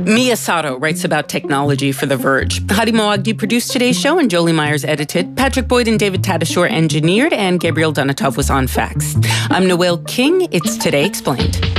Mia Sato writes about technology for The Verge. Hadi Moagdi produced today's show, and Jolie Myers edited. Patrick Boyd and David Tadashore engineered, and Gabriel Donatov was on fax. I'm Noelle King. It's Today Explained.